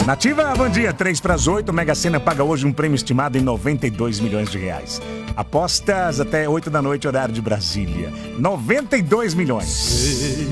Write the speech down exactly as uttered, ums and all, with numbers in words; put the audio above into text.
Nativa, bom dia. três para as oito. Mega Sena paga hoje um prêmio estimado em noventa e dois milhões de reais. Apostas até oito da noite, horário de Brasília. noventa e dois milhões.